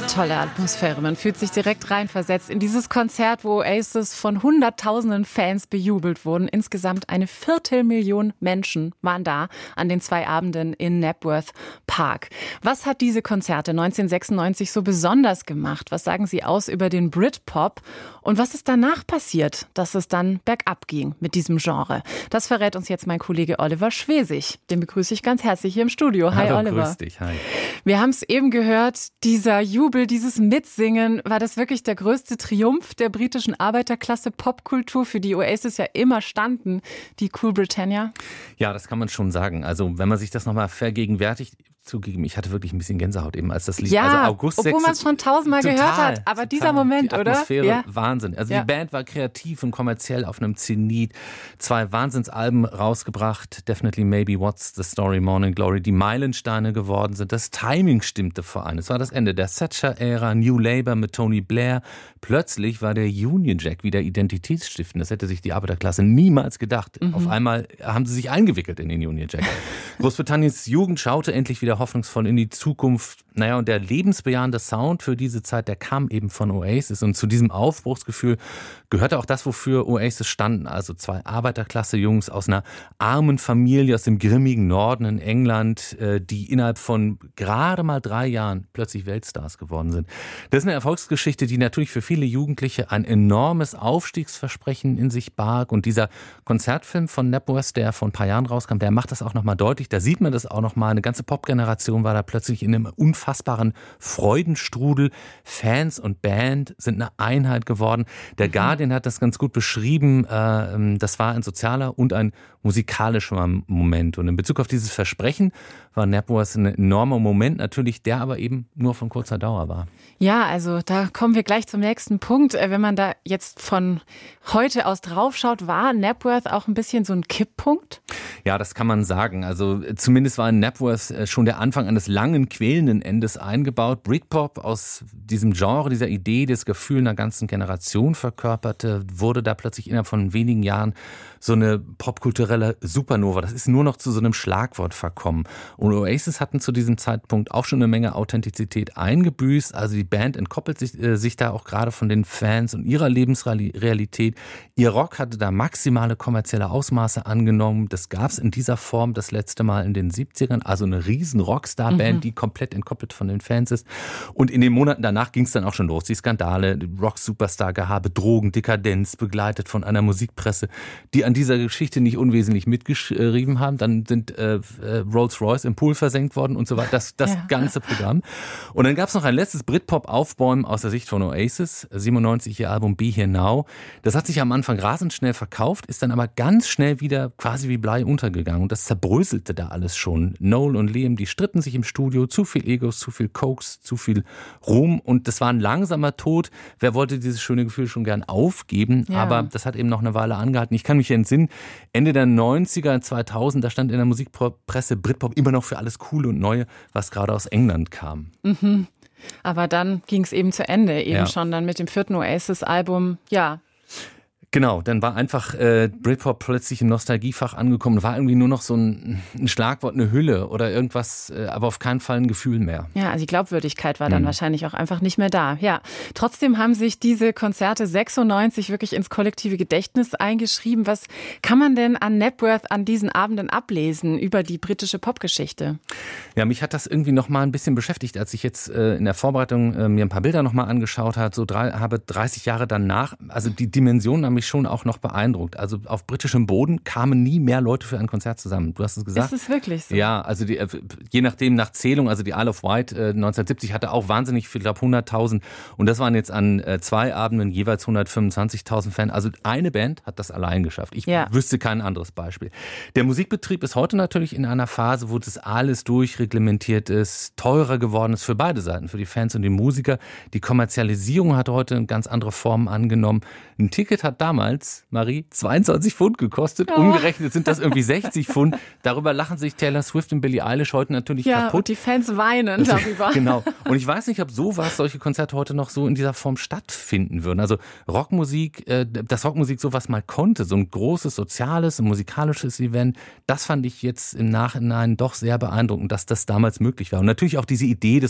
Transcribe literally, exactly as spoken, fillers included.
Tolle Atmosphäre. Man fühlt sich direkt reinversetzt in dieses Konzert, wo Oasis von hunderttausenden Fans bejubelt wurden. Insgesamt eine Viertelmillion Menschen waren da an den zwei Abenden in Knebworth Park. Was hat diese Konzerte neunzehnhundertsechsundneunzig so besonders gemacht? Was sagen Sie aus über den Britpop? Und was ist danach passiert, dass es dann bergab ging mit diesem Genre? Das verrät uns jetzt mein Kollege Oliver Schwesig. Den begrüße ich ganz herzlich hier im Studio. Hi, Hallo, Oliver. Grüß dich, hi. Wir haben es eben gehört, dieser Jubel, dieses Mitsingen, war das wirklich der größte Triumph der britischen Arbeiterklasse Popkultur, für die Oasis ja immer standen, die Cool Britannia? Ja, das kann man schon sagen. Also wenn man sich das nochmal vergegenwärtigt, zugegeben, ich hatte wirklich ein bisschen Gänsehaut eben, als das Lied, ja, also August obwohl man es schon tausendmal total, gehört hat, aber total, dieser Moment, die oder? Atmosphäre, Ja. Wahnsinn. Also ja. die Band war kreativ und kommerziell auf einem Zenit, zwei Wahnsinnsalben rausgebracht, Definitely Maybe, What's the Story, Morning Glory, die Meilensteine geworden sind. Das Timing stimmte vor allem. Es war das Ende der Thatcher-Ära, New Labour mit Tony Blair. Plötzlich war der Union Jack wieder identitätsstiftend. Das hätte sich die Arbeiterklasse niemals gedacht. Mhm. Auf einmal haben sie sich eingewickelt in den Union Jack. Großbritanniens Jugend schaute endlich wieder hoffnungsvoll in die Zukunft. Naja, und der lebensbejahende Sound für diese Zeit, der kam eben von Oasis. Und zu diesem Aufbruchsgefühl gehörte auch das, wofür Oasis standen. Also zwei Arbeiterklasse-Jungs aus einer armen Familie aus dem grimmigen Norden in England, die innerhalb von gerade mal drei Jahren plötzlich Weltstars geworden sind. Das ist eine Erfolgsgeschichte, die natürlich für viele Jugendliche ein enormes Aufstiegsversprechen in sich barg. Und dieser Konzertfilm von Knebworth, der vor ein paar Jahren rauskam, der macht das auch nochmal deutlich. Da sieht man das auch nochmal. Eine ganze Popgeneration war da plötzlich in einem unfassbaren Freudenstrudel. Fans und Band sind eine Einheit geworden. Der Guardian hat das ganz gut beschrieben. Das war ein sozialer und ein musikalischer Moment. Und in Bezug auf dieses Versprechen war Knebworth ein enormer Moment, natürlich, der aber eben nur von kurzer Dauer war. Ja, also da kommen wir gleich zum nächsten Punkt. Wenn man da jetzt von heute aus draufschaut, war Knebworth auch ein bisschen so ein Kipppunkt? Ja, das kann man sagen. Also zumindest war in Knebworth schon der Anfang eines langen, quälenden Endes eingebaut. Britpop aus diesem Genre, dieser Idee, das Gefühl einer ganzen Generation verkörperte, wurde da plötzlich innerhalb von wenigen Jahren so eine popkulturelle Supernova. Das ist nur noch zu so einem Schlagwort verkommen. Und Oasis hatten zu diesem Zeitpunkt auch schon eine Menge Authentizität eingebüßt. Also die Band entkoppelt sich, äh, sich da auch gerade von den Fans und ihrer Lebensrealität. Ihr Rock hatte da maximale kommerzielle Ausmaße angenommen. Das gab es in dieser Form das letzte Mal in den siebzigern. Also eine riesen Rockstar-Band, mhm. die komplett entkoppelt von den Fans ist. Und in den Monaten danach ging es dann auch schon los. Die Skandale, Rock-Superstar-Gehabe, Drogen, Dekadenz, begleitet von einer Musikpresse, die an dieser Geschichte nicht unwesentlich mitgeschrieben haben. Dann sind äh, Rolls-Royce im Pool versenkt worden und so weiter. Das, das ja. ganze Programm. Und dann gab es noch ein letztes Britpop-Aufbäumen aus der Sicht von Oasis. siebenundneunzig, ihr Album Be Here Now. Das hat sich am Anfang rasend schnell verkauft, ist dann aber ganz schnell wieder quasi wie Blei untergegangen. Und das zerbröselte da alles schon. Noel und Liam, die stritten sich im Studio. Zu viel Egos, zu viel Cokes, zu viel Ruhm. Und das war ein langsamer Tod. Wer wollte dieses schöne Gefühl schon gern aufgeben? Ja. Aber das hat eben noch eine Weile angehalten. Ich kann mich entsinnen, Ende der neunziger, zweitausend, da stand in der Musikpresse Britpop immer noch für alles Coole und Neue, was gerade aus England kam. Mhm. Aber dann ging es eben zu Ende, eben ja. schon dann mit dem vierten Oasis-Album, ja. Genau, dann war einfach äh, Britpop plötzlich im Nostalgiefach angekommen. War irgendwie nur noch so ein, ein Schlagwort, eine Hülle oder irgendwas, äh, aber auf keinen Fall ein Gefühl mehr. Ja, also die Glaubwürdigkeit war dann mhm. wahrscheinlich auch einfach nicht mehr da. Ja, trotzdem haben sich diese Konzerte sechsundneunzig wirklich ins kollektive Gedächtnis eingeschrieben. Was kann man denn an Knebworth an diesen Abenden ablesen über die britische Popgeschichte? Ja, mich hat das irgendwie noch mal ein bisschen beschäftigt, als ich jetzt äh, in der Vorbereitung äh, mir ein paar Bilder noch mal angeschaut habe. So drei, habe dreißig Jahre danach, also die Dimensionen haben mich schon auch noch beeindruckt. Also auf britischem Boden kamen nie mehr Leute für ein Konzert zusammen. Du hast es gesagt. Ist es wirklich so? Ja, also die, je nachdem nach Zählung, also die Isle of Wight äh, neunzehnhundertsiebzig hatte auch wahnsinnig viel, ich glaube hunderttausend. Und das waren jetzt an äh, zwei Abenden jeweils hundertfünfundzwanzigtausend Fans. Also eine Band hat das allein geschafft. Ich ja. wüsste kein anderes Beispiel. Der Musikbetrieb ist heute natürlich in einer Phase, wo das alles durchreglementiert ist, teurer geworden ist für beide Seiten, für die Fans und die Musiker. Die Kommerzialisierung hat heute eine ganz andere Form angenommen. Ein Ticket hat damals damals, Marie, zweiundzwanzig Pfund gekostet. Oh. Umgerechnet sind das irgendwie sechzig Pfund. Darüber lachen sich Taylor Swift und Billie Eilish heute natürlich ja, kaputt. Und die Fans weinen darüber. Genau. Und ich weiß nicht, ob sowas, solche Konzerte heute noch so in dieser Form stattfinden würden. Also Rockmusik, äh, dass Rockmusik sowas mal konnte, so ein großes soziales und musikalisches Event, das fand ich jetzt im Nachhinein doch sehr beeindruckend, dass das damals möglich war. Und natürlich auch diese Idee des